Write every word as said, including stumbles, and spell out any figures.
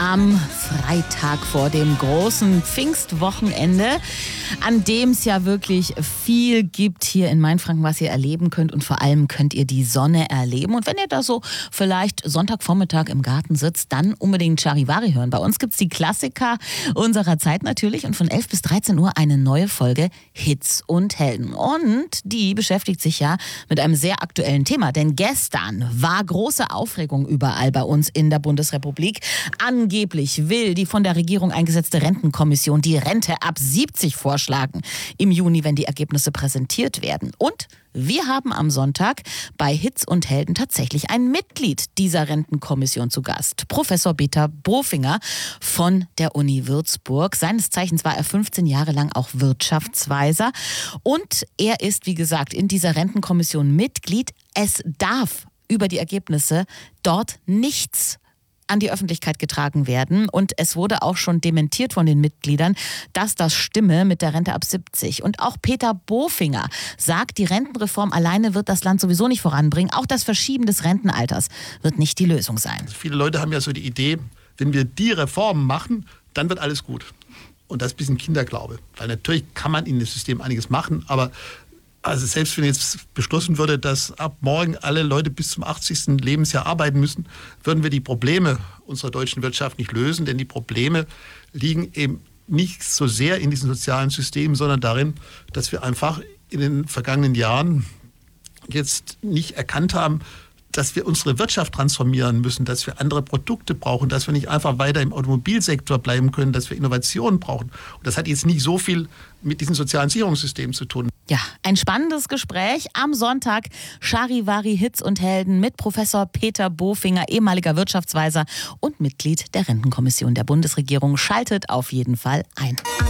am Freitag vor dem großen Pfingstwochenende, an dem es ja wirklich viel gibt hier in Mainfranken, was ihr erleben könnt, und vor allem könnt ihr die Sonne erleben. Und wenn ihr da so vielleicht Sonntagvormittag im Garten sitzt, dann unbedingt Charivari hören. Bei uns gibt's die Klassiker unserer Zeit natürlich und von elf bis dreizehn Uhr eine neue Folge Hits und Helden. Und die beschäftigt sich ja mit einem sehr aktuellen Thema, denn gestern war große Aufregung überall bei uns in der Bundesrepublik. Angeblich will die von der Regierung eingesetzte Rentenkommission die Rente ab siebzig vorschlagen im Juni, wenn die Ergebnisse präsentiert werden. Und wir haben am Sonntag bei Hits und Helden tatsächlich ein Mitglied dieser Rentenkommission zu Gast. Professor Peter Bofinger von der Uni Würzburg. Seines Zeichens war er fünfzehn Jahre lang auch Wirtschaftsweiser. Und er ist, wie gesagt, in dieser Rentenkommission Mitglied. Es darf über die Ergebnisse dort nichts an die Öffentlichkeit getragen werden. Und es wurde auch schon dementiert von den Mitgliedern, dass das stimme mit der Rente ab siebzig. Und auch Peter Bofinger sagt, die Rentenreform alleine wird das Land sowieso nicht voranbringen. Auch das Verschieben des Rentenalters wird nicht die Lösung sein. Also viele Leute haben ja so die Idee, wenn wir die Reformen machen, dann wird alles gut. Und das ist ein bisschen Kinderglaube. Weil natürlich kann man in dem System einiges machen, aber also selbst wenn jetzt beschlossen würde, dass ab morgen alle Leute bis zum achtzigsten Lebensjahr arbeiten müssen, würden wir die Probleme unserer deutschen Wirtschaft nicht lösen. Denn die Probleme liegen eben nicht so sehr in diesen sozialen Systemen, sondern darin, dass wir einfach in den vergangenen Jahren jetzt nicht erkannt haben, dass wir unsere Wirtschaft transformieren müssen, dass wir andere Produkte brauchen, dass wir nicht einfach weiter im Automobilsektor bleiben können, dass wir Innovationen brauchen. Und das hat jetzt nicht so viel mit diesen sozialen Sicherungssystemen zu tun. Ja, ein spannendes Gespräch am Sonntag. Charivari Hits und Helden mit Professor Peter Bofinger, ehemaliger Wirtschaftsweiser und Mitglied der Rentenkommission der Bundesregierung. Schaltet auf jeden Fall ein.